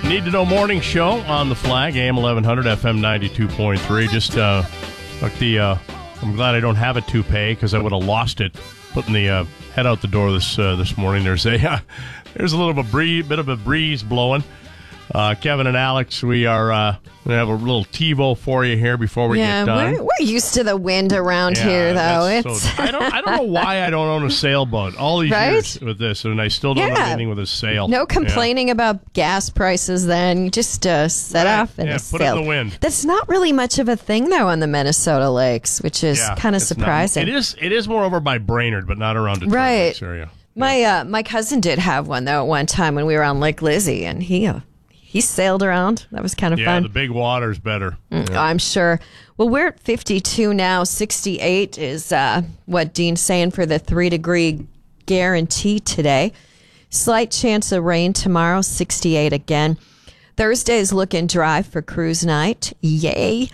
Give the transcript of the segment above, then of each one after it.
Need to Know Morning Show on the Flag, AM 1100, FM 92.3. Just I'm glad I don't have a toupee because I would have lost it putting the head out the door this morning. There's a little bit of a breeze blowing. Kevin and Alex, we are going to have a little TiVo for you here before we get done. We're used to the wind around here, though. I don't know why I don't own a sailboat all these years with this, and I still don't know anything with a sail. No complaining about gas prices then. You just set off and put it in the wind. That's not really much of a thing, though, on the Minnesota lakes, which is kind of surprising. It is more over by Brainerd, but not around Detroit area. My cousin did have one, though, at one time when we were on Lake Lizzie, and he sailed around. That was kind of fun. Yeah, the big water's better. I'm sure. Well, we're at 52 now. 68 is what Dean's saying for the 3-degree guarantee today. Slight chance of rain tomorrow, 68 again. Thursday's looking dry for cruise night. Yay.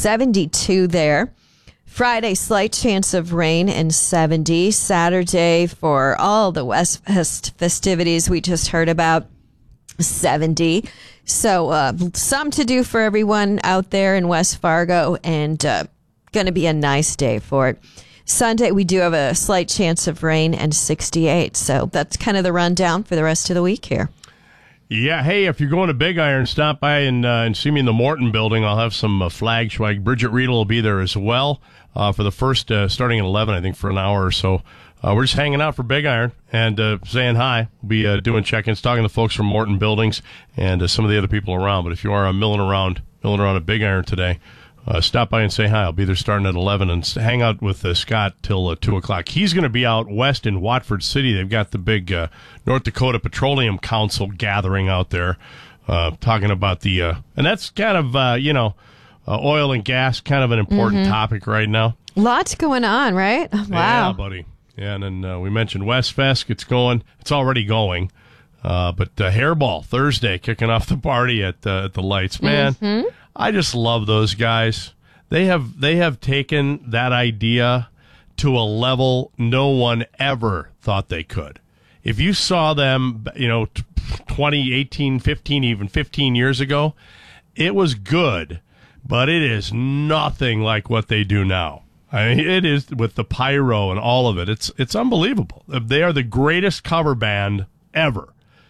72 there. Friday, slight chance of rain and 70. Saturday, for all the West festivities we just heard about, 70. So some to do for everyone out there in West Fargo, and going to be a nice day for it. Sunday, we do have a slight chance of rain and 68. So that's kind of the rundown for the rest of the week here. Yeah, hey, if you're going to Big Iron, stop by and see me in the Morton building. I'll have some flag swag. Bridget Riedel will be there as well for the first, starting at 11, I think, for an hour or so. We're just hanging out for Big Iron and saying hi. We'll be doing check-ins, talking to folks from Morton Buildings and some of the other people around. But if you are milling around at Big Iron today, stop by and say hi. I'll be there starting at 11 and hang out with Scott till 2 o'clock. He's going to be out west in Watford City. They've got the big North Dakota Petroleum Council gathering out there talking about and that's kind of, oil and gas, kind of an important topic right now. Lots going on, right? Wow. Yeah, buddy. Yeah, and then we mentioned West Fest. It's already going. But Hairball Thursday, kicking off the party at the Lights. Man, I just love those guys. They have taken that idea to a level no one ever thought they could. If you saw them, 20, 18, 15, even 15 years ago, it was good, but it is nothing like what they do now. I mean, it is with the pyro and all of it. It's unbelievable. They are the greatest cover band ever.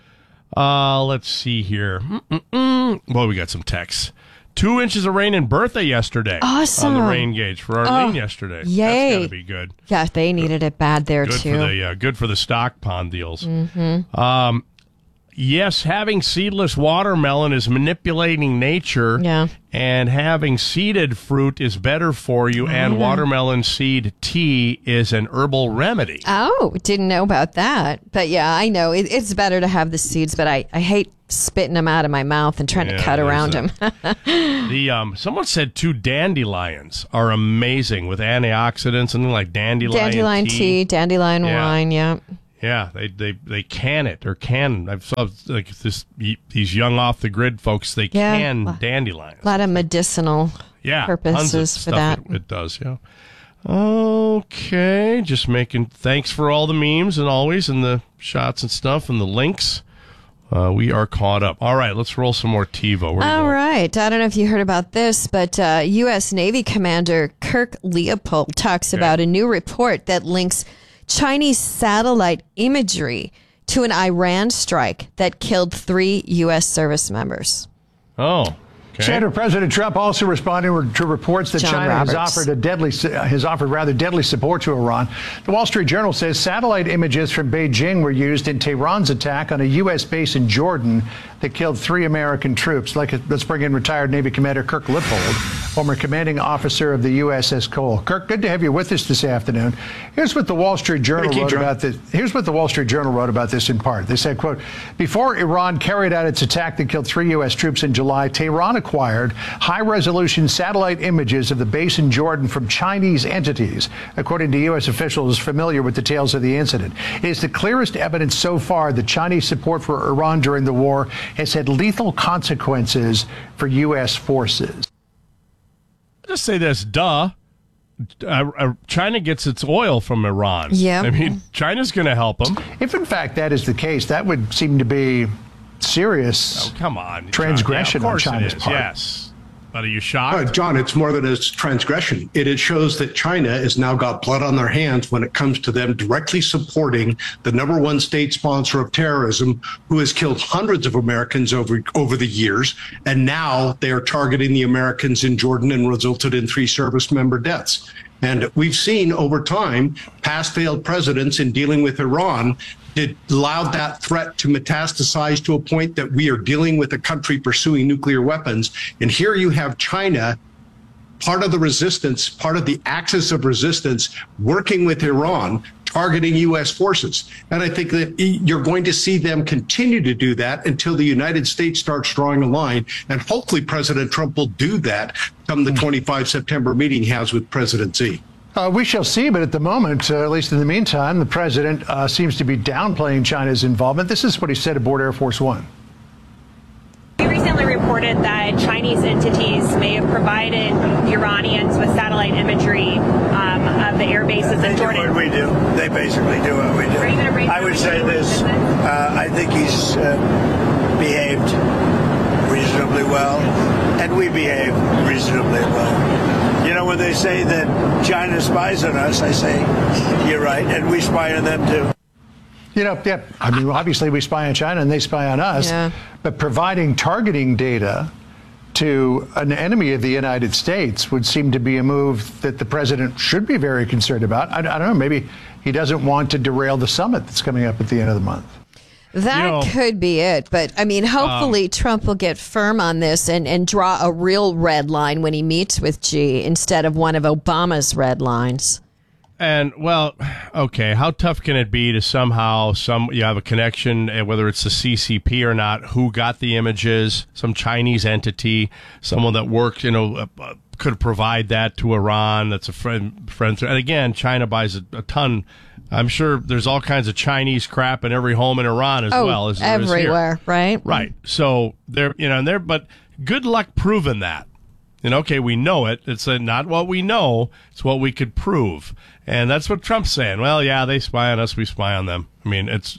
Let's see here. Well, we got some texts. 2 inches of rain in Bertha yesterday. Awesome. On the rain gauge for Arlene yesterday. Yay. That's got to be good. Yeah, they needed it bad there, too. Good for the stock pond deals. Yes, having seedless watermelon is manipulating nature. Yeah. And having seeded fruit is better for you, and watermelon seed tea is an herbal remedy. Oh, didn't know about that. But yeah, I know. It's better to have the seeds, but I hate spitting them out of my mouth and trying to cut around them. Someone said 2 dandelions are amazing with antioxidants, something like dandelion tea, dandelion wine, yeah. Yeah, they can it I've saw like these young off the grid folks. They can dandelions. A lot of medicinal purposes for that. It does, yeah. Okay, just thanks for all the memes and always and the shots and stuff and the links. We are caught up. All right, let's roll some more TiVo. All right. I don't know if you heard about this, but U.S. Navy Commander Kirk Leopold talks about a new report that links Chinese satellite imagery to an Iran strike that killed 3 U.S. service members. Oh, okay. Senator President Trump also responding to reports that China has offered rather deadly support to Iran. The Wall Street Journal says satellite images from Beijing were used in Tehran's attack on a U.S. base in Jordan that killed 3 American troops. Let's bring in retired Navy Commander Kirk Leopold, former commanding officer of the USS Cole. Kirk, good to have you with us this afternoon. Here's what the Wall Street Journal wrote about this. Here's what the Wall Street Journal wrote about this in part. They said, quote, before Iran carried out its attack that killed 3 U.S. troops in July, Tehran acquired high-resolution satellite images of the base in Jordan from Chinese entities, according to U.S. officials familiar with details of the incident. It is the clearest evidence so far that Chinese support for Iran during the war has had lethal consequences for U.S. forces. Just say this, China gets its oil from Iran. Yeah. I mean, China's going to help them. If, in fact, that is the case, that would seem to be serious come on, transgression on China's part. Yes. But are you shocked? John, it's more than a transgression. It shows that China has now got blood on their hands when it comes to them directly supporting the #1 state sponsor of terrorism, who has killed hundreds of Americans over the years. And now they are targeting the Americans in Jordan and resulted in 3 service member deaths. And we've seen over time past failed presidents in dealing with Iran that allowed that threat to metastasize to a point that we are dealing with a country pursuing nuclear weapons. And here you have China, part of the resistance, part of the axis of resistance, working with Iran, targeting U.S. forces. And I think that you're going to see them continue to do that until the United States starts drawing a line. And hopefully President Trump will do that come the 25 September meeting he has with President Xi. We shall see, but at the moment, at least in the meantime, the president seems to be downplaying China's involvement. This is what he said aboard Air Force One. We recently reported that Chinese entities may have provided Iranians with satellite imagery of the air bases in Jordan. They do what we do. They basically do what we do. Are you going to break I would say this. I think he's behaved reasonably well, and we behave reasonably well. You know, when they say that China spies on us, I say, you're right, and we spy on them too. You know, yeah, I mean, obviously we spy on China and they spy on us, but providing targeting data to an enemy of the United States would seem to be a move that the president should be very concerned about. I don't know, maybe he doesn't want to derail the summit that's coming up at the end of the month. That could be it. But, I mean, hopefully Trump will get firm on this and draw a real red line when he meets with Xi instead of one of Obama's red lines. And, well, okay, how tough can it be to somehow you have a connection, whether it's the CCP or not, who got the images, some Chinese entity, someone that worked, could provide that to Iran, that's a friend. And again, China buys a ton. I'm sure there's all kinds of Chinese crap in every home in Iran as well as there everywhere, is here. Right? Right. So but good luck proving that. Okay, we know it. It's not what we know; it's what we could prove, and that's what Trump's saying. Well, yeah, they spy on us, we spy on them. I mean, it's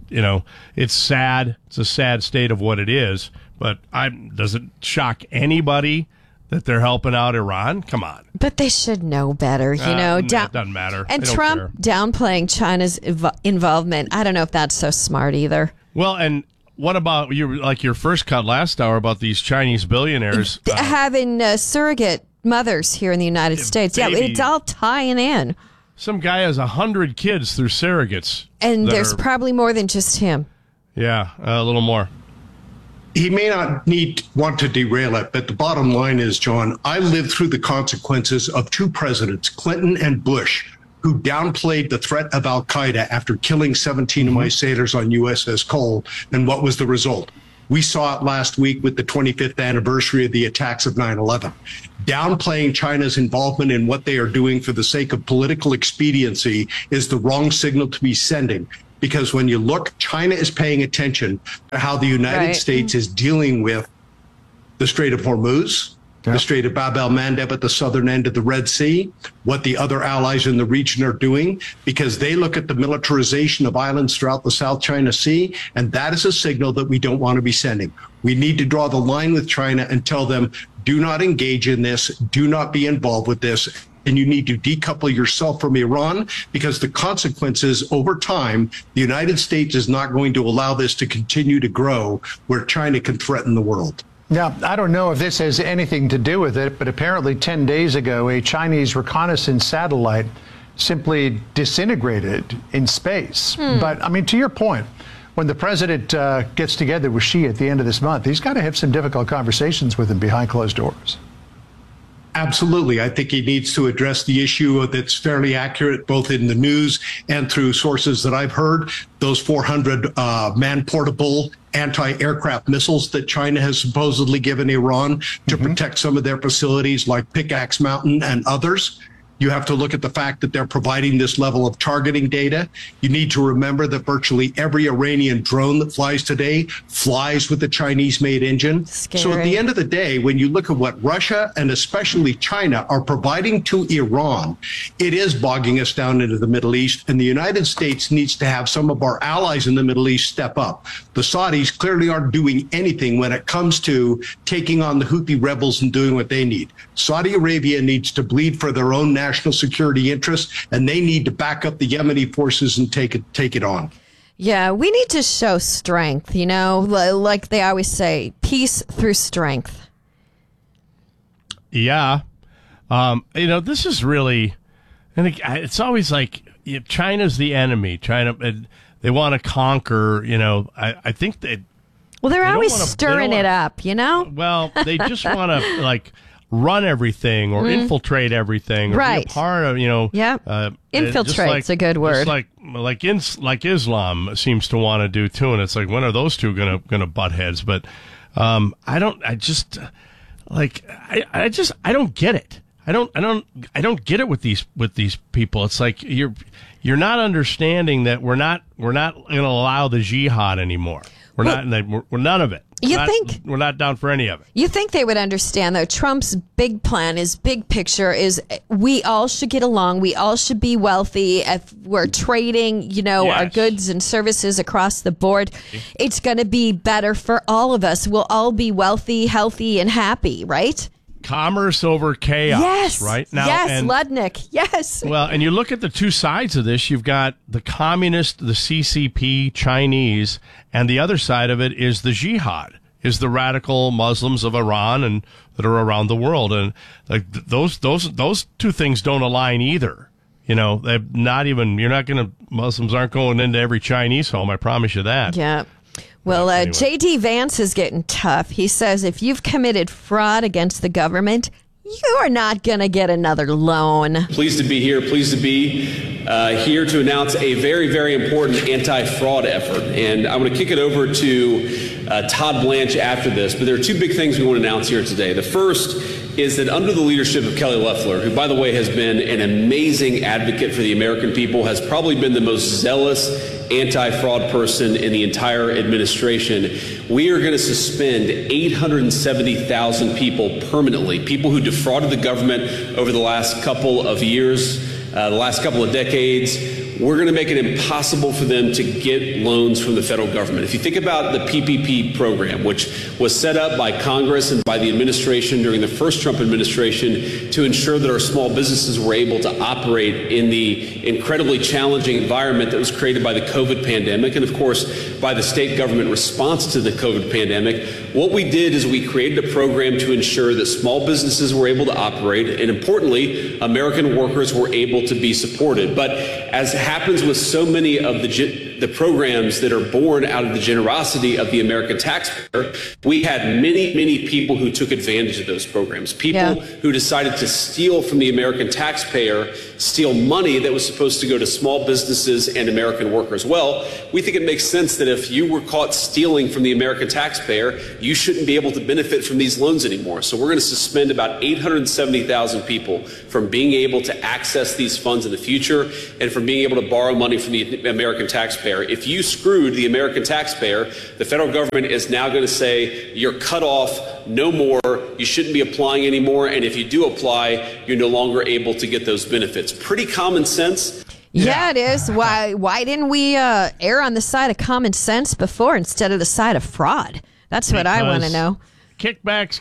sad. It's a sad state of what it is. But does it shock anybody that they're helping out Iran? Come on. But they should know better, It doesn't matter. And Trump downplaying China's involvement, I don't know if that's so smart either. Well, and what about your first cut last hour about these Chinese billionaires having surrogate mothers here in the United States? Baby. Yeah, it's all tying in. Some guy has 100 kids through surrogates. And there's probably more than just him. Yeah, a little more. He may not want to derail it, but the bottom line is, John, I lived through the consequences of 2 presidents, Clinton and Bush, who downplayed the threat of al-Qaeda after killing 17 of my sailors on USS Cole. And what was the result? We saw it last week with the 25th anniversary of the attacks of 9/11. Downplaying China's involvement in what they are doing for the sake of political expediency is the wrong signal to be sending. Because when you look, China is paying attention to how the United States is dealing with the Strait of Hormuz, the Strait of Bab el-Mandeb at the southern end of the Red Sea, what the other allies in the region are doing, because they look at the militarization of islands throughout the South China Sea, and that is a signal that we don't want to be sending. We need to draw the line with China and tell them, do not engage in this, do not be involved with this, and you need to decouple yourself from Iran, because the consequences over time, the United States is not going to allow this to continue to grow where China can threaten the world. Now, I don't know if this has anything to do with it, but apparently 10 days ago, a Chinese reconnaissance satellite simply disintegrated in space. But, I mean, to your point, when the president gets together with Xi at the end of this month, he's got to have some difficult conversations with him behind closed doors. Absolutely. I think he needs to address the issue that's fairly accurate, both in the news and through sources that I've heard. Those 400 man-portable anti-aircraft missiles that China has supposedly given Iran to protect some of their facilities like Pickaxe Mountain and others. You have to look at the fact that they're providing this level of targeting data. You need to remember that virtually every Iranian drone that flies today flies with the Chinese-made engine. Scary. So at the end of the day, when you look at what Russia and especially China are providing to Iran, it is bogging us down into the Middle East, and the United States needs to have some of our allies in the Middle East step up. The Saudis clearly aren't doing anything when it comes to taking on the Houthi rebels and doing what they need. Saudi Arabia needs to bleed for their own national security interests, and they need to back up the Yemeni forces and take it on. Yeah, we need to show strength, you know, like they always say, peace through strength. Yeah. You know, this is really, and it's always like China's the enemy. China, they want to conquer, you know, I think that. Well, they're always stirring it up, you know? Well, they just want to, like, run everything or infiltrate everything or right. be a part of, you know. Yeah. Infiltrate's a good word. Just like Islam seems to want to do too, and it's like, when are those two gonna butt heads? But I don't get it. I don't get it with these people. It's like you're not understanding that we're not going to allow the jihad anymore. We're none of it. We're not down for any of it. You think they would understand, though? Trump's big plan, his big picture is we all should get along. We all should be wealthy. If we're trading, you know, our goods and services across the board, it's going to be better for all of us. We'll all be wealthy, healthy, and happy, right? Commerce over chaos, yes, right? Now, yes, Ludnick, yes. Well, and you look at the two sides of this, you've got the communist, the CCP, Chinese, and the other side of it is the jihad, is the radical Muslims of Iran and that are around the world. And like those two things don't align either. You know, they're not even, Muslims aren't going into every Chinese home, I promise you that. Yeah. Well, anyway. J.D. Vance is getting tough. He says if you've committed fraud against the government, you are not going to get another loan. Pleased to be here. Pleased to be here to announce a very, very important anti-fraud effort. And I'm going to kick it over to Todd Blanche after this. But there are two big things we want to announce here today. The first is that under the leadership of Kelly Loeffler, who, by the way, has been an amazing advocate for the American people, has probably been the most zealous anti-fraud person in the entire administration, we are going to suspend 870,000 people permanently, people who defrauded the government over the last couple of years, the last couple of decades. We're going to make it impossible for them to get loans from the federal government. If you think about the PPP program, which was set up by Congress and by the administration during the first Trump administration to ensure that our small businesses were able to operate in the incredibly challenging environment that was created by the COVID pandemic and, of course, by the state government response to the COVID pandemic, what we did is we created a program to ensure that small businesses were able to operate and, importantly, American workers were able to be supported. But as happens with so many of the programs that are born out of the generosity of the American taxpayer, we had many, many people who took advantage of those programs, people who decided to steal from the American taxpayer, steal money that was supposed to go to small businesses and American workers. Well, we think it makes sense that if you were caught stealing from the American taxpayer, you shouldn't be able to benefit from these loans anymore. So we're going to suspend about 870,000 people from being able to access these funds in the future and from being able to borrow money from the American taxpayer. If you screwed the American taxpayer, the federal government is now going to say you're cut off, no more, you shouldn't be applying anymore, and if you do apply, you're no longer able to get those benefits. Pretty common sense. Yeah, it is. Why didn't we err on the side of common sense before instead of the side of fraud? That's what I want to know. Kickbacks,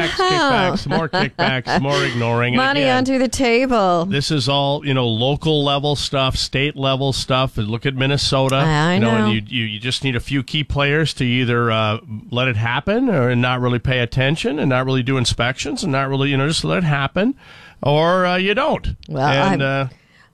more kickbacks, more ignoring. Money under the table. This is all, local level stuff, state level stuff. Look at Minnesota. I know. And you just need a few key players to either let it happen or not really pay attention and not really do inspections and not really, just let it happen, or you don't. Well,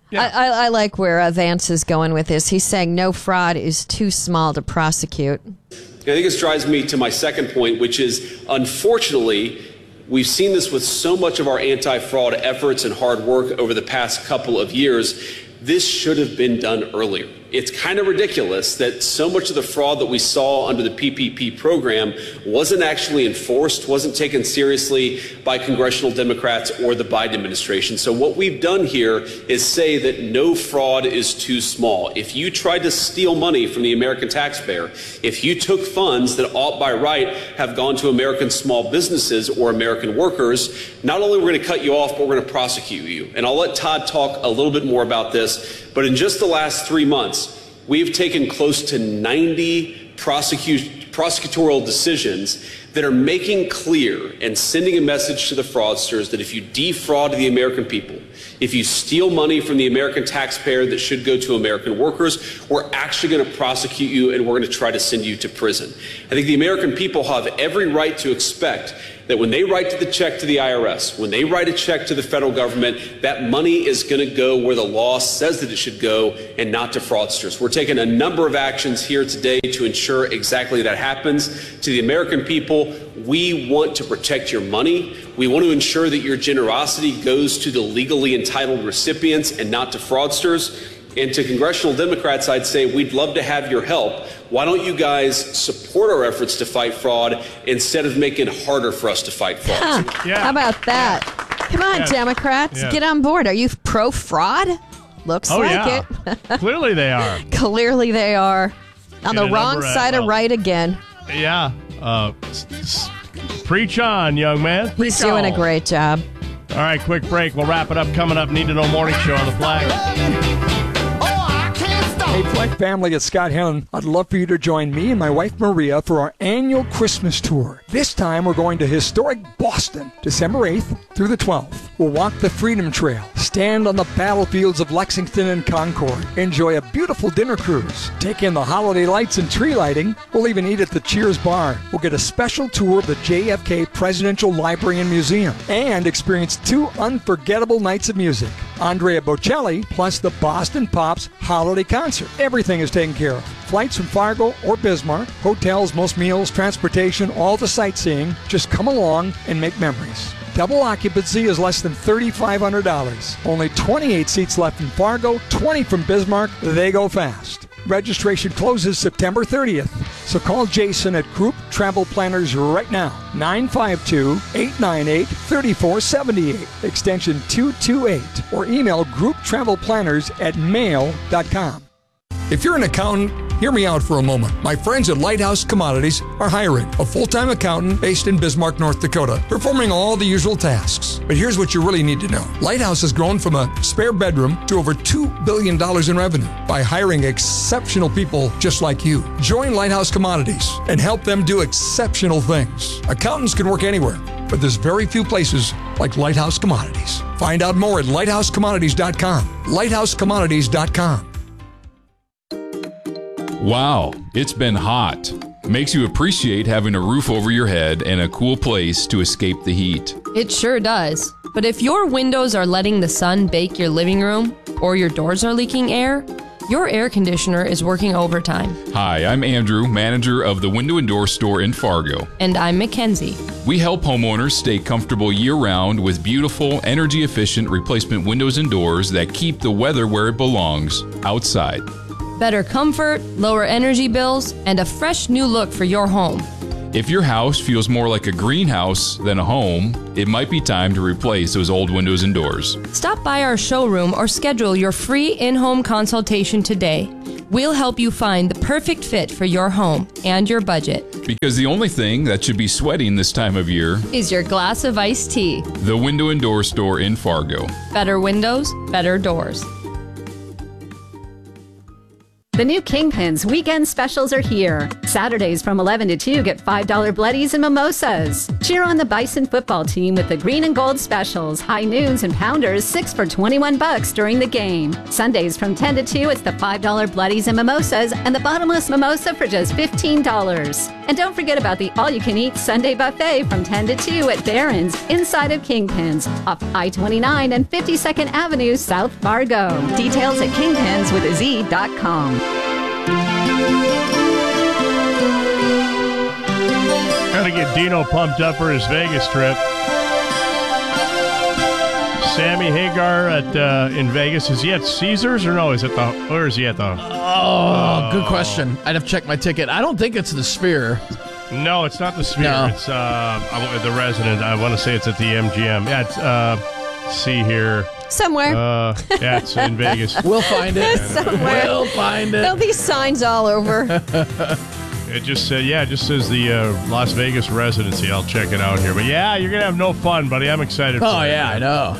I like where Vance is going with this. He's saying no fraud is too small to prosecute. I think this drives me to my second point, which is, unfortunately, we've seen this with so much of our anti-fraud efforts and hard work over the past couple of years. This should have been done earlier. it's kind of ridiculous that so much of the fraud that we saw under the PPP program wasn't actually enforced, wasn't taken seriously by congressional Democrats or the Biden administration. So what we've done here is say that no fraud is too small. If you tried to steal money from the American taxpayer, if you took funds that ought by right have gone to American small businesses or American workers, not only are we going to cut you off, but we're going to prosecute you. And I'll let Todd talk a little bit more about this, but in just the last 3 months, we've taken close to 90 prosecutorial decisions that are making clear and sending a message to the fraudsters that if you defraud the American people, if you steal money from the American taxpayer that should go to American workers, we're actually going to prosecute you and we're going to try to send you to prison. I think the American people have every right to expect that when they write the check to the IRS, when they write a check to the federal government, that money is going to go where the law says that it should go and not to fraudsters. We're taking a number of actions here today to ensure exactly that happens. To the American people, we want to protect your money. We want to ensure that your generosity goes to the legally entitled recipients and not to fraudsters. And to congressional Democrats, I'd say we'd love to have your help. Why don't you guys support our efforts to fight fraud instead of making it harder for us to fight fraud? How about that? Come on, Democrats, get on board. Are you pro-fraud? Looks like it. Clearly they are. Clearly they are. On the wrong side of right again. Yeah. Preach on, young man. He's doing a great job. All right, quick break. We'll wrap it up coming up. Need to Know Morning Show on the flag. Hey, Fleck family, it's Scott Helen. I'd love for you to join me and my wife Maria for our annual Christmas tour. This time we're going to historic Boston, December 8th through the 12th. We'll walk the Freedom Trail, stand on the battlefields of Lexington and Concord, enjoy a beautiful dinner cruise, take in the holiday lights and tree lighting. We'll even eat at the Cheers Bar. We'll get a special tour of the JFK Presidential Library and Museum and experience 2 unforgettable nights of music. Andrea Bocelli plus the Boston Pops Holiday Concert. Everything is taken care of. Flights from Fargo or Bismarck, hotels, most meals, transportation, all the sightseeing. Just come along and make memories. Double occupancy is less than $3,500. Only 28 seats left in Fargo, 20 from Bismarck. They go fast. Registration closes September 30th. So call Jason at Group Travel Planners right now. 952-898-3478, extension 228. Or email grouptravelplanners@mail.com. If you're an accountant, hear me out for a moment. My friends at Lighthouse Commodities are hiring a full-time accountant based in Bismarck, North Dakota, performing all the usual tasks. But here's what you really need to know. Lighthouse has grown from a spare bedroom to over $2 billion in revenue by hiring exceptional people just like you. Join Lighthouse Commodities and help them do exceptional things. Accountants can work anywhere, but there's very few places like Lighthouse Commodities. Find out more at lighthousecommodities.com. lighthousecommodities.com. Wow, it's been hot. Makes you appreciate having a roof over your head and a cool place to escape the heat. It sure does. But if your windows are letting the sun bake your living room, or your doors are leaking air, your air conditioner is working overtime. Hi, I'm Andrew, manager of the Window and Door Store in Fargo. And I'm Mackenzie. We help homeowners stay comfortable year-round with beautiful, energy-efficient replacement windows and doors that keep the weather where it belongs, outside. Better comfort, lower energy bills, and a fresh new look for your home. If your house feels more like a greenhouse than a home, it might be time to replace those old windows and doors. Stop by our showroom or schedule your free in-home consultation today. We'll help you find the perfect fit for your home and your budget. Because the only thing that should be sweating this time of year is your glass of iced tea. The Window and Door Store in Fargo. Better windows, better doors. The new Kingpins weekend specials are here. Saturdays from 11 to 2 get $5 bloodies and mimosas. Cheer on the Bison football team with the green and gold specials. High noons and pounders 6 for $21 during the game. Sundays from 10 to 2 it's the $5 bloodies and mimosas and the bottomless mimosa for just $15. And don't forget about the all-you-can-eat Sunday buffet from 10 to 2 at Barron's inside of Kingpins off I-29 and 52nd Avenue, South Fargo. Details at kingpinswithaz.com. Gotta get Dino pumped up for his Vegas trip. Sammy Hagar in Vegas. Is he at Caesars or no? Or is he at the? Oh, good question. I'd have to check my ticket. I don't think it's the Sphere. No, it's not the Sphere. No. It's the Resident. I want to say it's at the MGM. Yeah, it's see here. Somewhere. Yeah, it's in Vegas. We'll find it. Somewhere. We'll find it. There'll be signs all over. It just says the Las Vegas Residency. I'll check it out here. But yeah, you're gonna have no fun, buddy. I'm excited. Oh yeah, I know.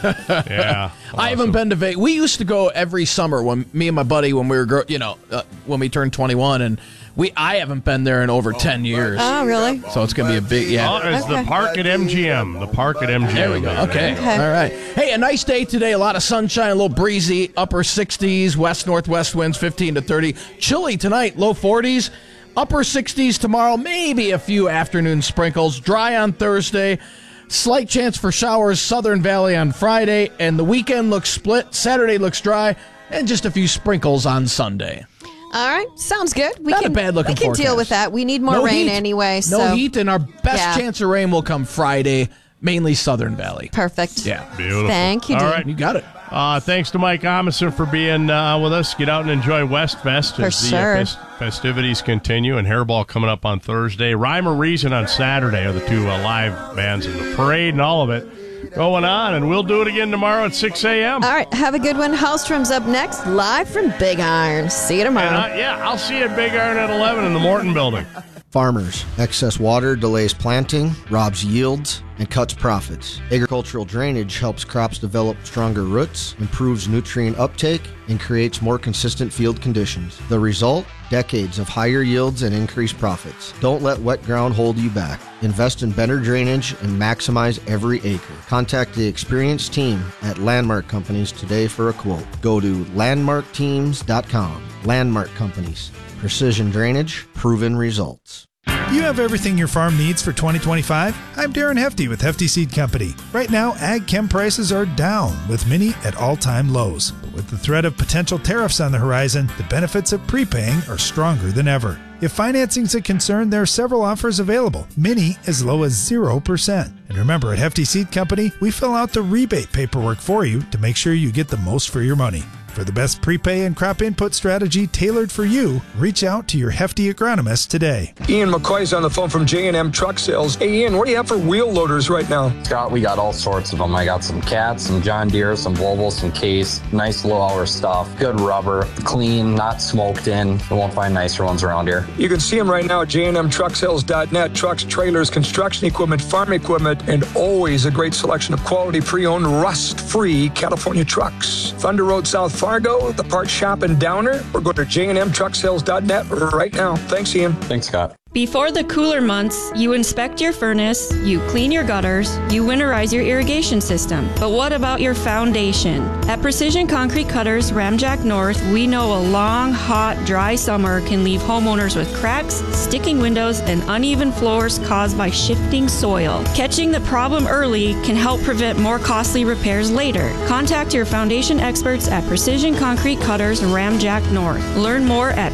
Yeah, awesome. I haven't been to Vegas. We used to go every summer when me and my buddy when we were when we turned 21, and I haven't been there in over 10 years. Oh really? So it's gonna be a big it's the park at MGM. The park at MGM. There we go. Okay. All right. Hey, a nice day today. A lot of sunshine, a little breezy, upper 60s, west-northwest winds 15 to 30. Chilly tonight, low 40s. Upper 60s tomorrow, maybe a few afternoon sprinkles. Dry on Thursday. Slight chance for showers, Southern Valley on Friday. And the weekend looks split. Saturday looks dry. And just a few sprinkles on Sunday. All right. Sounds good. Not a bad looking forecast. We can deal with that. We need more rain anyway. No heat, and our best chance of rain will come Friday. Mainly Southern Valley. Perfect. Yeah. Beautiful. Thank you, Dean. All right. You got it. Thanks to Mike Amundsen for being with us. Get out and enjoy Westfest as the festivities continue, and Hairball coming up on Thursday. Rhyme or Reason on Saturday are the two live bands in the parade and all of it going on, and we'll do it again tomorrow at 6 a.m. All right. Have a good one. Hallstrom's up next, live from Big Iron. See you tomorrow. I'll see you at Big Iron at 11 in the Morton Building. Farmers. Excess water delays planting, robs yields, and cuts profits. Agricultural drainage helps crops develop stronger roots, improves nutrient uptake, and creates more consistent field conditions. The result? Decades of higher yields and increased profits. Don't let wet ground hold you back. Invest in better drainage and maximize every acre. Contact the experienced team at Landmark Companies today for a quote. Go to landmarkteams.com. Landmark Companies. Precision drainage, proven results. You have everything your farm needs for 2025? I'm Darren Hefty with Hefty Seed Company. Right now, ag chem prices are down, with many at all-time lows. But with the threat of potential tariffs on the horizon, the benefits of prepaying are stronger than ever. If financing's a concern, there are several offers available, many as low as 0%. And remember, at Hefty Seed Company, we fill out the rebate paperwork for you to make sure you get the most for your money. For the best prepay and crop input strategy tailored for you, reach out to your Hefty agronomist today. Ian McCoy's on the phone from J&M Truck Sales. Hey, Ian, what do you have for wheel loaders right now? Scott, we got all sorts of them. I got some Cats, some John Deere, some Volvo, some Case. Nice low-hour stuff. Good rubber. Clean, not smoked in. You won't find nicer ones around here. You can see them right now at jnmtrucksales.net. Trucks, trailers, construction equipment, farm equipment, and always a great selection of quality pre-owned, rust-free California trucks. Thunder Road, South Fargo, the parts shop in Downer, or go to jnmtrucksales.net right now. Thanks, Ian. Thanks, Scott. Before the cooler months, you inspect your furnace, you clean your gutters, you winterize your irrigation system. But what about your foundation? At Precision Concrete Cutters, Ramjack North, we know a long, hot, dry summer can leave homeowners with cracks, sticking windows, and uneven floors caused by shifting soil. Catching the problem early can help prevent more costly repairs later. Contact your foundation experts at Precision Concrete Cutters, Ramjack North. Learn more at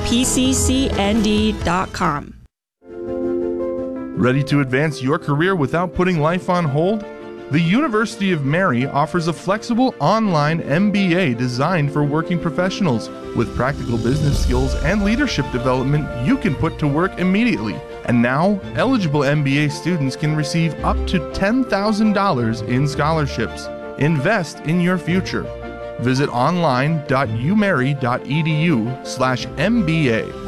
pccnd.com. Ready to advance your career without putting life on hold? The University of Mary offers a flexible online MBA designed for working professionals with practical business skills and leadership development you can put to work immediately. And now, eligible MBA students can receive up to $10,000 in scholarships. Invest in your future. Visit online.umary.edu/MBA.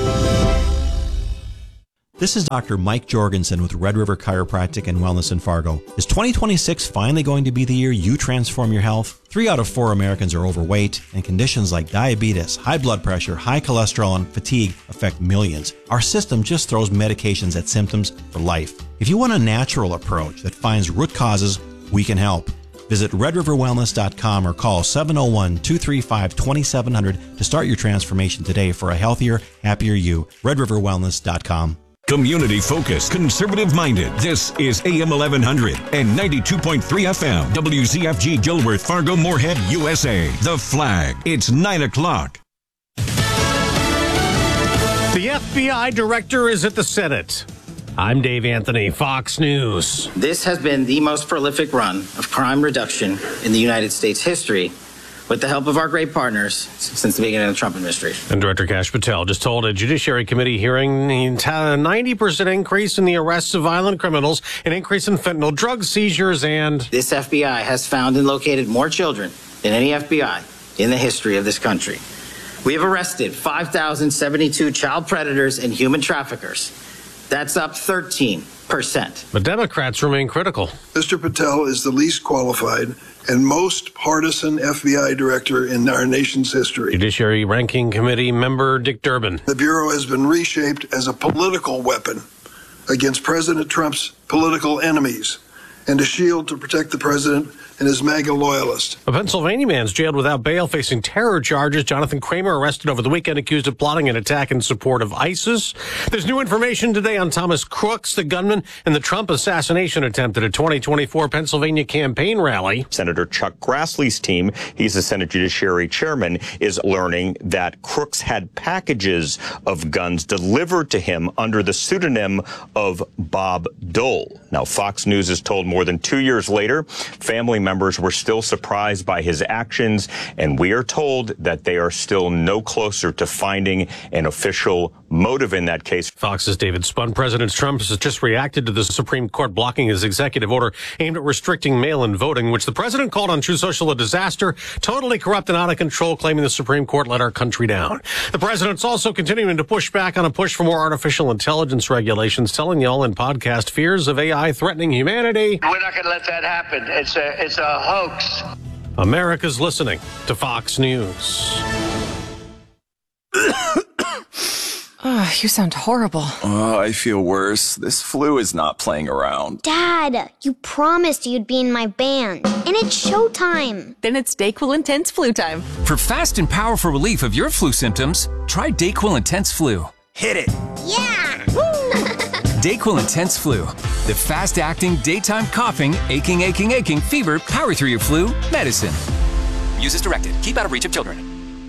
This is Dr. Mike Jorgensen with Red River Chiropractic and Wellness in Fargo. Is 2026 finally going to be the year you transform your health? 3 out of 4 Americans are overweight, and conditions like diabetes, high blood pressure, high cholesterol, and fatigue affect millions. Our system just throws medications at symptoms for life. If you want a natural approach that finds root causes, we can help. Visit redriverwellness.com or call 701-235-2700 to start your transformation today for a healthier, happier you. redriverwellness.com. Community-focused, conservative-minded. This is AM 1100 and 92.3 FM. WZFG Gilworth, Fargo, Moorhead, USA. The Flag. It's 9 o'clock. The FBI director is at the Senate. I'm Dave Anthony, Fox News. This has been the most prolific run of crime reduction in the United States history, with the help of our great partners since the beginning of the Trump administration. And Director Kash Patel just told a Judiciary Committee hearing a 90% increase in the arrests of violent criminals, an increase in fentanyl drug seizures, and... This FBI has found and located more children than any FBI in the history of this country. We have arrested 5,072 child predators and human traffickers. That's up 13%. But Democrats remain critical. Mr. Patel is the least qualified and most partisan FBI director in our nation's history. Judiciary Ranking Committee member Dick Durbin. The Bureau has been reshaped as a political weapon against President Trump's political enemies and a shield to protect the president and his MAGA loyalists. A Pennsylvania man's jailed without bail facing terror charges. Jonathan Kramer arrested over the weekend accused of plotting an attack in support of ISIS. There's new information today on Thomas Crooks, the gunman in the Trump assassination attempt at a 2024 Pennsylvania campaign rally. Senator Chuck Grassley's team, he's the Senate Judiciary Chairman, is learning that Crooks had packages of guns delivered to him under the pseudonym of Bob Dole. Now, Fox News is told more than 2 years later, family members were still surprised by his actions, and we are told that they are still no closer to finding an official motive in that case. Fox's David Spun. President Trump has just reacted to the Supreme Court blocking his executive order aimed at restricting mail-in voting, which the president called on Truth Social a disaster, totally corrupt and out of control, claiming the Supreme Court let our country down. The president's also continuing to push back on a push for more artificial intelligence regulations, telling y'all in podcast fears of AI threatening humanity. We're not going to let that happen. It's a hoax. America's listening to Fox News. Oh, you sound horrible. Oh, I feel worse. This flu is not playing around. Dad, you promised you'd be in my band, and it's showtime. Then it's DayQuil Intense Flu time. For fast and powerful relief of your flu symptoms, try DayQuil Intense Flu. Hit it. Yeah! DayQuil Intense Flu. The fast-acting, daytime coughing, aching, fever, power through your flu medicine. Use as directed. Keep out of reach of children.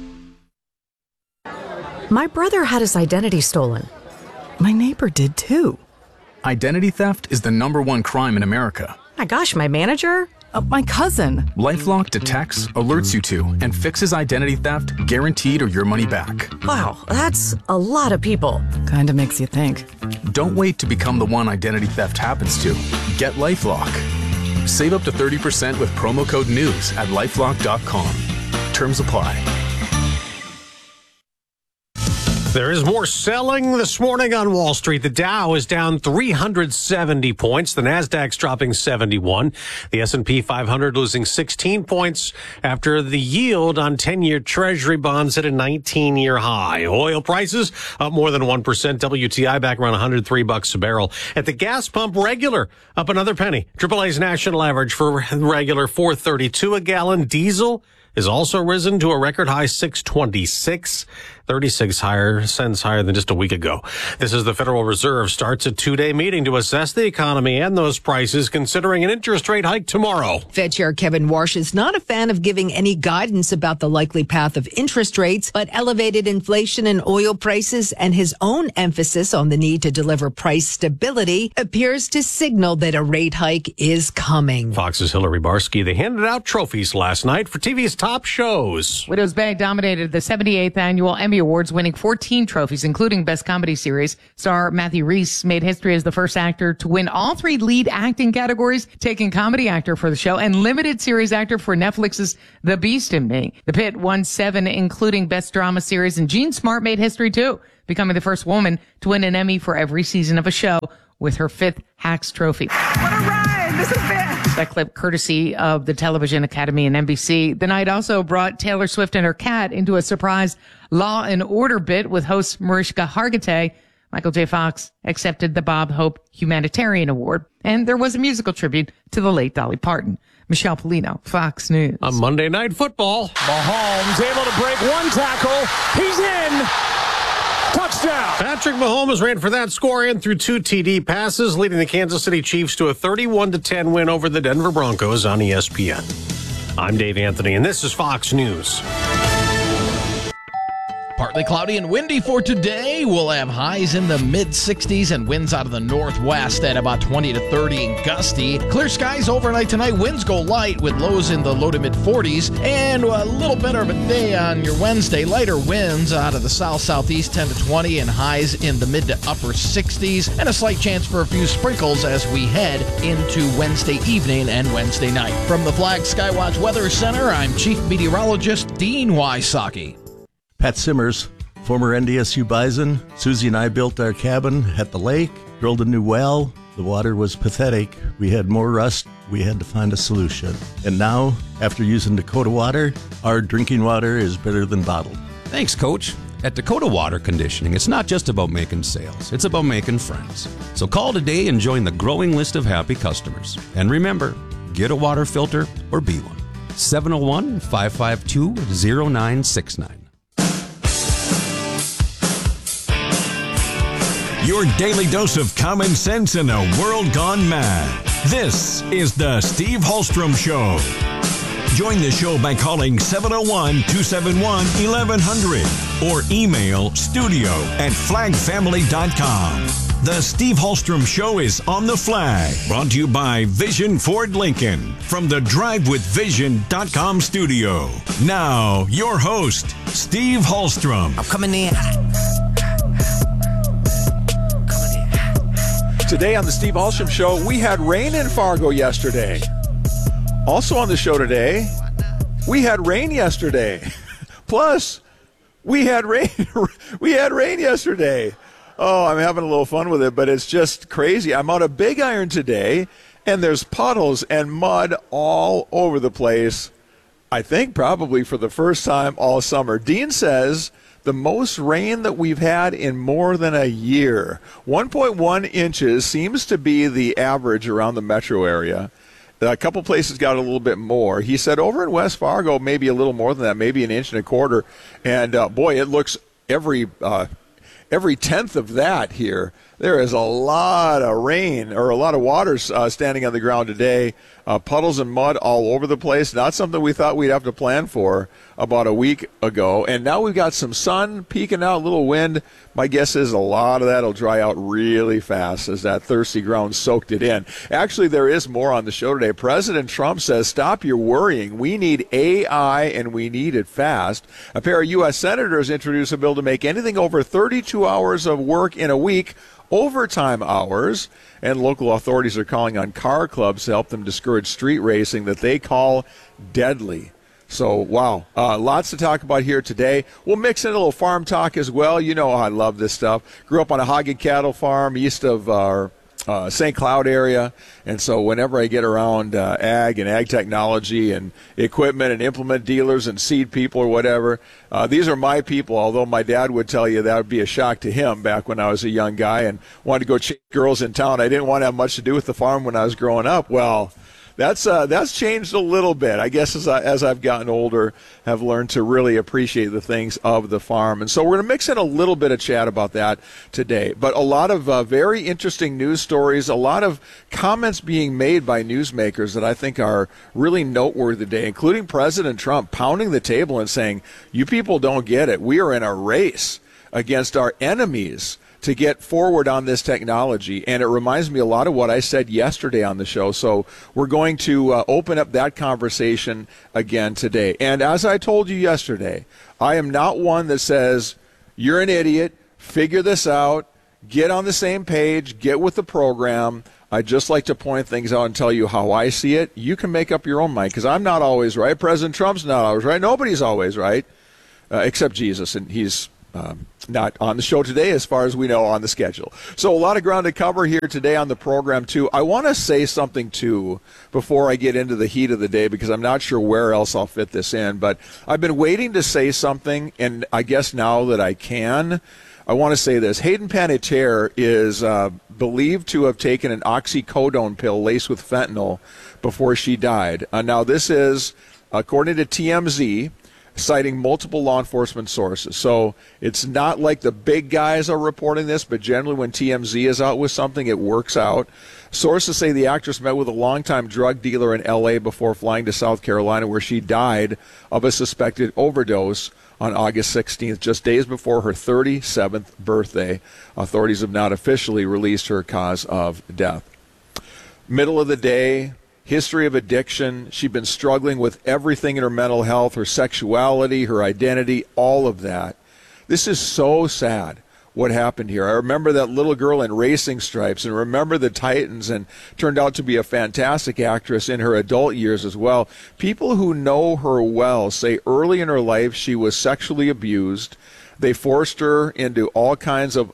My brother had his identity stolen. My neighbor did too. Identity theft is the #1 crime in America. My gosh, my manager? My cousin. LifeLock detects, alerts you to, and fixes identity theft, guaranteed or your money back. Wow, that's a lot of people. Kinda makes you think. Don't wait to become the one identity theft happens to. Get LifeLock. Save up to 30% with promo code NEWS at LifeLock.com. Terms apply. There is more selling this morning on Wall Street. The Dow is down 370 points. The Nasdaq's dropping 71. The S&P 500 losing 16 points after the yield on 10-year Treasury bonds hit a 19-year high. Oil prices up more than 1%. WTI back around $103 a barrel. At the gas pump, regular up another penny. AAA's national average for regular $4.32 a gallon. Diesel is also risen to a record high $6.26, 36 cents higher than just a week ago. This is the Federal Reserve starts a 2-day meeting to assess the economy and those prices, considering an interest rate hike tomorrow. Fed Chair Kevin Warsh is not a fan of giving any guidance about the likely path of interest rates, but elevated inflation and oil prices and his own emphasis on the need to deliver price stability appears to signal that a rate hike is coming. Fox's Hillary Barsky. They handed out trophies last night for TV's top shows. Widow's Bag dominated the 78th annual Emmy Awards, winning 14 trophies, including Best Comedy Series. Star Matthew Rhys made history as the first actor to win all 3 lead acting categories, taking Comedy Actor for the show and Limited Series Actor for Netflix's The Beast in Me. The Pit won 7, including Best Drama Series, and Jean Smart made history too, becoming the first woman to win an Emmy for every season of a show with her 5th Hacks Trophy. What a ride! This has been... That clip courtesy of the Television Academy and NBC. The night also brought Taylor Swift and her cat into a surprise Law and Order bit with host Mariska Hargitay. Michael J. Fox accepted the Bob Hope Humanitarian Award. And there was a musical tribute to the late Dolly Parton. Michelle Polino, Fox News. On Monday Night Football. Mahomes able to break one tackle. He's in. Touchdown. Patrick Mahomes ran for that score and threw 2 TD passes, leading the Kansas City Chiefs to a 31-10 win over the Denver Broncos on ESPN. I'm Dave Anthony, and this is Fox News. Partly cloudy and windy for today. We'll have highs in the mid-60s and winds out of the northwest at about 20 to 30 and gusty. Clear skies overnight tonight. Winds go light with lows in the low to mid-40s. And a little better of a day on your Wednesday. Lighter winds out of the south-southeast 10 to 20 and highs in the mid to upper 60s. And a slight chance for a few sprinkles as we head into Wednesday evening and Wednesday night. From the Flag Skywatch Weather Center, I'm Chief Meteorologist Dean Wysocki. Pat Simmers, former NDSU Bison. Susie and I built our cabin at the lake, drilled a new well. The water was pathetic. We had more rust. We had to find a solution. And now, after using Dakota Water, our drinking water is better than bottled. Thanks, Coach. At Dakota Water Conditioning, it's not just about making sales. It's about making friends. So call today and join the growing list of happy customers. And remember, get a water filter or be one. 701-552-0969. Your daily dose of common sense in a world gone mad. This is the Steve Hallstrom Show. Join the show by calling 701-271-1100 or email studio@flagfamily.com. The Steve Hallstrom Show is on the Flag, brought to you by Vision Ford Lincoln from the DriveWithVision.com studio. Now, your host, Steve Hallstrom. I'm coming in. Today on the Steve Hallstrom Show, we had rain in Fargo yesterday. Also on the show today, we had rain yesterday. Plus, we had rain. We had rain yesterday. Oh, I'm having a little fun with it, but it's just crazy. I'm out of Big Iron today, and there's puddles and mud all over the place. I think probably for the first time all summer. Dean says the most rain that we've had in more than a year. 1.1 inches seems to be the average around the metro area. A couple places got a little bit more. He said over in West Fargo, maybe a little more than that, maybe an inch and a quarter. And boy, it looks every tenth of that here. There is a lot of rain or a lot of water standing on the ground today. Puddles and mud all over the place. Not something we thought we'd have to plan for about a week ago. And now we've got some sun peeking out, a little wind. My guess is a lot of that will dry out really fast as that thirsty ground soaked it in. Actually, there is more on the show today. President Trump says, stop your worrying. We need AI and we need it fast. A pair of U.S. senators introduced a bill to make anything over 32 hours of work in a week overtime hours, and local authorities are calling on car clubs to help them discourage street racing that they call deadly. So, wow, lots to talk about here today. We'll mix in a little farm talk as well. You know I love this stuff. Grew up on a hog and cattle farm east of our St. Cloud area, and so whenever I get around ag and ag technology and equipment and implement dealers and seed people or whatever, these are my people, although my dad would tell you that would be a shock to him back when I was a young guy and wanted to go chase girls in town. I didn't want to have much to do with the farm when I was growing up. Well, that's changed a little bit. I guess as I've gotten older, have learned to really appreciate the things of the farm. And so we're going to mix in a little bit of chat about that today. But a lot of very interesting news stories, a lot of comments being made by newsmakers that I think are really noteworthy today, including President Trump pounding the table and saying, you people don't get it. We are in a race against our enemies to get forward on this technology. And it reminds me a lot of what I said yesterday on the show. So we're going to open up that conversation again today. And as I told you yesterday, I am not one that says, you're an idiot, figure this out, get on the same page, get with the program. I just like to point things out and tell you how I see it. You can make up your own mind, because I'm not always right. President Trump's not always right. Nobody's always right, except Jesus, and he's not on the show today as far as we know on the schedule. So a lot of ground to cover here today on the program, too. I want to say something, too, before I get into the heat of the day, because I'm not sure where else I'll fit this in. But I've been waiting to say something, and I guess now that I can, I want to say this. Hayden Panettiere is believed to have taken an oxycodone pill laced with fentanyl before she died. Now, this is, according to TMZ, citing multiple law enforcement sources. So it's not like the big guys are reporting this, but generally when TMZ is out with something, it works out. Sources say the actress met with a longtime drug dealer in L.A. before flying to South Carolina, where she died of a suspected overdose on August 16th, just days before her 37th birthday. Authorities have not officially released her cause of death. Middle of the day, history of addiction. She'd been struggling with everything in her mental health, her sexuality, her identity, all of that. This is so sad what happened here. I remember that little girl in Racing Stripes and remember the Titans, and turned out to be a fantastic actress in her adult years as well. People who know her well say early in her life she was sexually abused. They forced her into all kinds of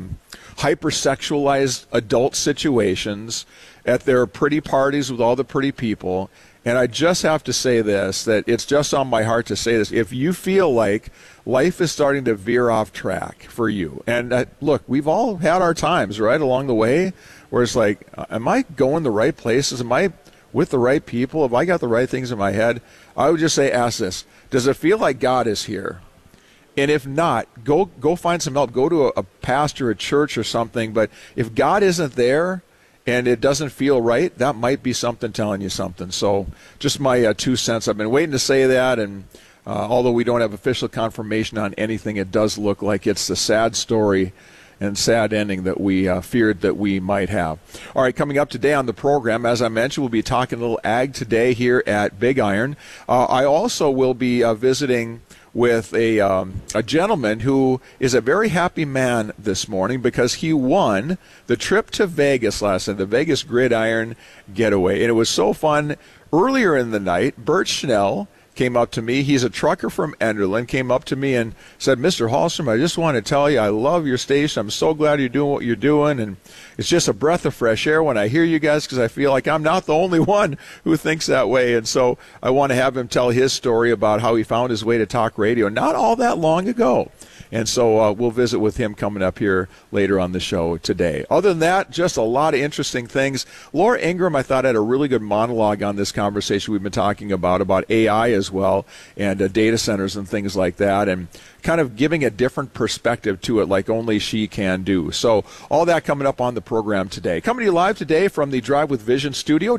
hypersexualized adult situations at their pretty parties with all the pretty people. And I just have to say this, that it's just on my heart to say this. If you feel like life is starting to veer off track for you, and look, we've all had our times, right, along the way, where it's like, am I going the right places? Am I with the right people? Have I got the right things in my head? I would just say, ask this. Does it feel like God is here? And if not, go find some help. Go to a pastor, a church or something. But if God isn't there, and it doesn't feel right, that might be something telling you something. So just my 2 cents. I've been waiting to say that, and although we don't have official confirmation on anything, it does look like it's the sad story and sad ending that we feared that we might have. All right, coming up today on the program, as I mentioned, we'll be talking a little ag today here at Big Iron. I also will be visiting with a gentleman who is a very happy man this morning because he won the trip to Vegas last night, the Vegas Gridiron Getaway. And it was so fun. Earlier in the night, Bert Schnell came up to me. He's a trucker from Enderlin, came up to me and said, Mr. Hallstrom, I just want to tell you I love your station. I'm so glad you're doing what you're doing. And it's just a breath of fresh air when I hear you guys, because I feel like I'm not the only one who thinks that way. And so I want to have him tell his story about how he found his way to talk radio not all that long ago. And so we'll visit with him coming up here later on the show today. Other than that, just a lot of interesting things. Laura Ingraham, I thought, had a really good monologue on this conversation we've been talking about AI as well, and data centers and things like that, and kind of giving a different perspective to it like only she can do. So all that coming up on the program today. Coming to you live today from the Drive with Vision studio,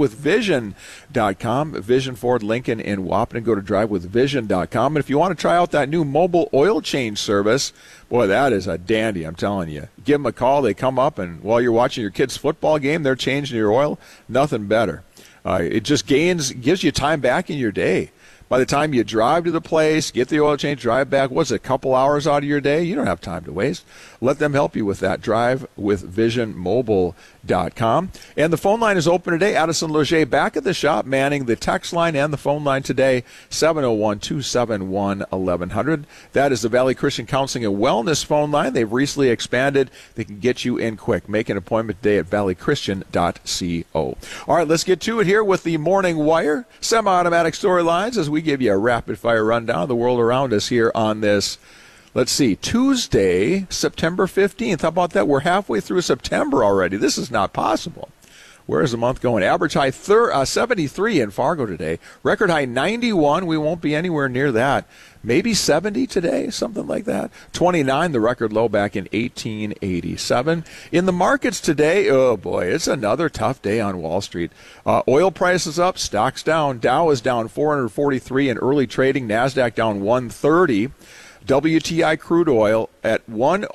drivewithvision.com, Vision Ford Lincoln in Waupun. Go to drivewithvision.com. And if you want to try out that new mobile oil change service, boy, that is a dandy, I'm telling you. Give them a call. They come up, and while you're watching your kid's football game, they're changing your oil. Nothing better. It just gives you time back in your day. By the time you drive to the place, get the oil change, drive back, what's it, a couple hours out of your day? You don't have time to waste. Let them help you with that. DriveWithVisionMobile.com. And the phone line is open today. Addison Leger back at the shop, manning the text line and the phone line today, 701-271-1100. That is the Valley Christian Counseling and Wellness phone line. They've recently expanded. They can get you in quick. Make an appointment today at valleychristian.co. All right, let's get to it here with the Morning Wire semi-automatic storylines as we give you a rapid-fire rundown of the world around us here on this, let's see, Tuesday, September 15th. How about that? We're halfway through September already. This is not possible. Where is the month going? Average high 73 in Fargo today. Record high 91. We won't be anywhere near that. Maybe 70 today, something like that. 29, the record low back in 1887. In the markets today, oh boy, it's another tough day on Wall Street. Oil prices up, stocks down. Dow is down 443 in early trading. NASDAQ down 130. WTI crude oil at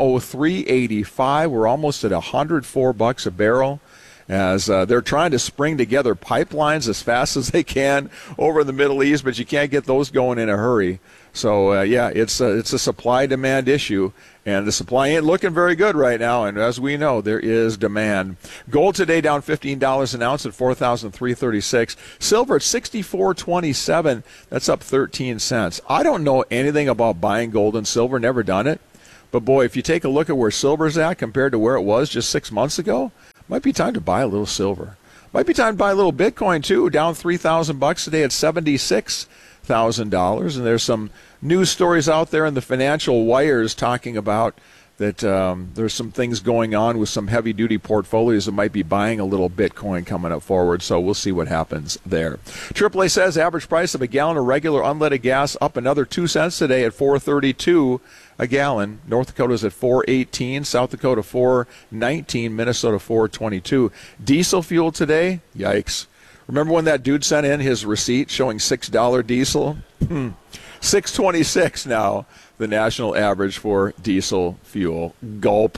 103.85. We're almost at $104 a barrel, as they're trying to spring together pipelines as fast as they can over in the Middle East, but you can't get those going in a hurry. So, it's a supply-demand issue, and the supply ain't looking very good right now, and as we know, there is demand. Gold today down $15 an ounce at $4,336. Silver at $64.27. That's up 13 cents. I don't know anything about buying gold and silver, never done it, but boy, if you take a look at where silver's at compared to where it was just 6 months ago, might be time to buy a little silver. Might be time to buy a little Bitcoin, too, down $3,000 today at $76,000. And there's some news stories out there in the financial wires talking about that there's some things going on with some heavy-duty portfolios that might be buying a little Bitcoin coming up forward, so we'll see what happens there. AAA says average price of a gallon of regular unleaded gas up another 2 cents today at $4.32 a gallon. North Dakota's at $4.18, South Dakota $4.19, Minnesota $4.22. Diesel fuel today, yikes. Remember when that dude sent in his receipt showing $6 diesel? $6.26 now, the national average for diesel fuel. Gulp.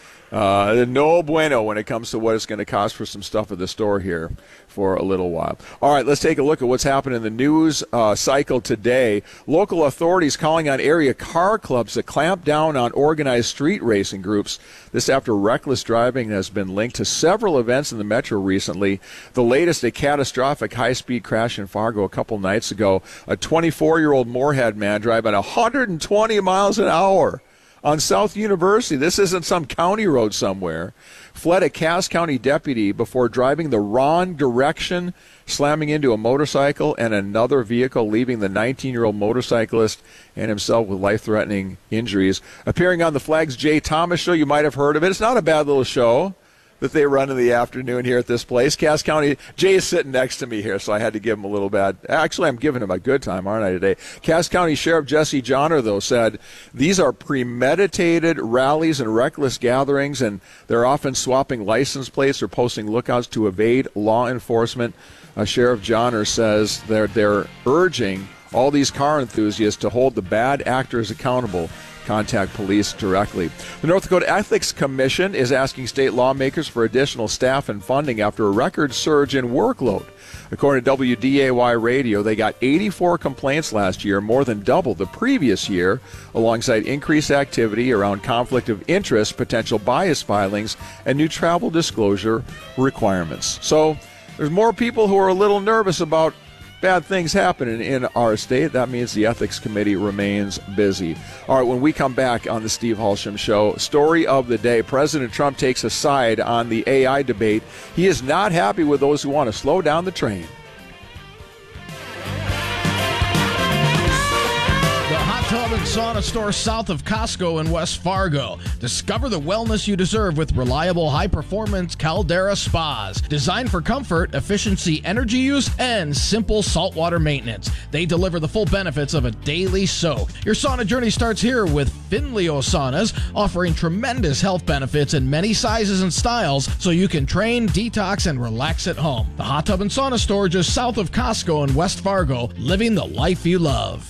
No bueno when it comes to what it's going to cost for some stuff at the store here for a little while. All right, let's take a look at what's happened in the news cycle today. Local authorities calling on area car clubs to clamp down on organized street racing groups. This after reckless driving has been linked to several events in the metro recently. The latest, a catastrophic high-speed crash in Fargo a couple nights ago. A 24-year-old Moorhead man driving 120 miles an hour on South University. This isn't some county road somewhere. Fled a Cass County deputy before driving the wrong direction, slamming into a motorcycle and another vehicle, leaving the 19-year-old motorcyclist and himself with life-threatening injuries. Appearing on the Flags Jay Thomas Show, you might have heard of it. It's not a bad little show that they run in the afternoon here at this place. Cass County, Jay is sitting next to me here, so I had to give him a little bad. Actually, I'm giving him a good time, aren't I, today? Cass County Sheriff Jesse Johnner, though, said these are premeditated rallies and reckless gatherings, and they're often swapping license plates or posting lookouts to evade law enforcement. Sheriff Johnner says they're urging all these car enthusiasts to hold the bad actors accountable. Contact police directly. The North Dakota Ethics Commission is asking state lawmakers for additional staff and funding after a record surge in workload. According to WDAY Radio, they got 84 complaints last year, more than double the previous year, alongside increased activity around conflict of interest, potential bias filings, and new travel disclosure requirements. So there's more people who are a little nervous about bad things happening in our state. That means the Ethics Committee remains busy. All right, when we come back on the Steve Hulsham Show, story of the day, President Trump takes a side on the AI debate. He is not happy with those who want to slow down the train. Tub and Sauna Store south of Costco in West Fargo. Discover the wellness you deserve with reliable, high-performance Caldera spas. Designed for comfort, efficiency, energy use, and simple saltwater maintenance. They deliver the full benefits of a daily soak. Your sauna journey starts here with Finleo Saunas, offering tremendous health benefits in many sizes and styles so you can train, detox, and relax at home. The Hot Tub and Sauna Store just south of Costco in West Fargo, living the life you love.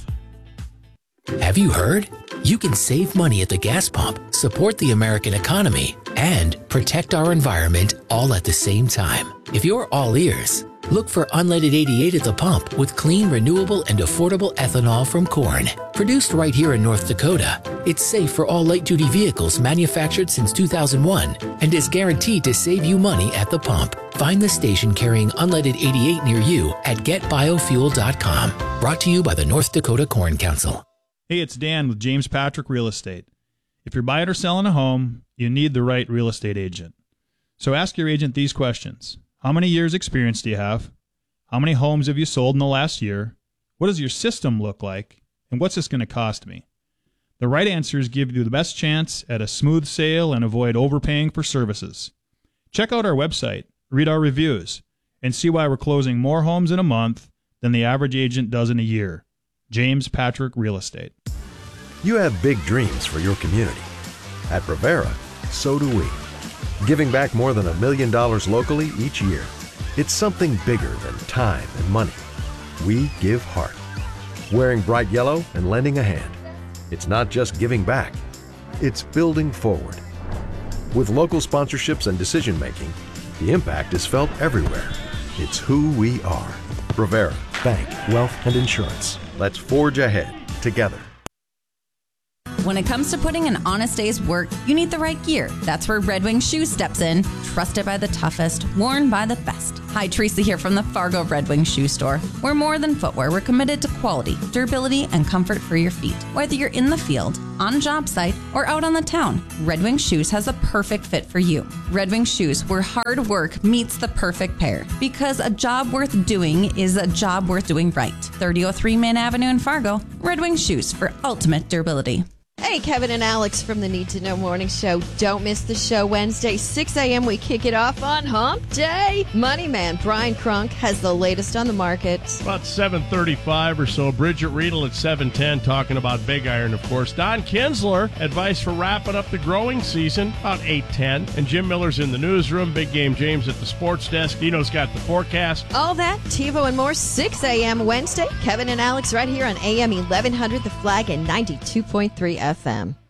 Have you heard? You can save money at the gas pump, support the American economy, and protect our environment all at the same time. If you're all ears, look for Unleaded 88 at the pump with clean, renewable, and affordable ethanol from corn. Produced right here in North Dakota, it's safe for all light-duty vehicles manufactured since 2001 and is guaranteed to save you money at the pump. Find the station carrying Unleaded 88 near you at getbiofuel.com. Brought to you by the North Dakota Corn Council. Hey, it's Dan with James Patrick Real Estate. If you're buying or selling a home, you need the right real estate agent. So ask your agent these questions. How many years experience do you have? How many homes have you sold in the last year? What does your system look like? And what's this going to cost me? The right answers give you the best chance at a smooth sale and avoid overpaying for services. Check out our website, read our reviews, and see why we're closing more homes in a month than the average agent does in a year. James Patrick Real Estate. You have big dreams for your community. At Brevera, so do we. Giving back more than $1 million locally each year. It's something bigger than time and money. We give heart. Wearing bright yellow and lending a hand. It's not just giving back, it's building forward. With local sponsorships and decision making, the impact is felt everywhere. It's who we are. Brevera, bank, wealth, and insurance. Let's forge ahead together. When it comes to putting an honest day's work, you need the right gear. That's where Red Wing Shoes steps in. Trusted by the toughest, worn by the best. Hi, Teresa here from the Fargo Red Wing Shoe Store. We're more than footwear. We're committed to quality, durability, and comfort for your feet. Whether you're in the field, on a job site, or out on the town, Red Wing Shoes has a perfect fit for you. Red Wing Shoes, where hard work meets the perfect pair. Because a job worth doing is a job worth doing right. 3003 Main Avenue in Fargo. Red Wing Shoes for ultimate durability. Hey, Kevin and Alex from the Need to Know Morning Show. Don't miss the show Wednesday, 6 a.m. We kick it off on Hump Day. Money Man Brian Crunk has the latest on the market. About 7:35 or so. Bridget Riedel at 7:10 talking about Big Iron, of course. Don Kinsler, advice for wrapping up the growing season, about 8:10. And Jim Miller's in the newsroom. Big Game James at the sports desk. Dino's got the forecast. All that, TiVo and more, 6 a.m. Wednesday. Kevin and Alex right here on AM 1100 The Flag and 92.3 FM.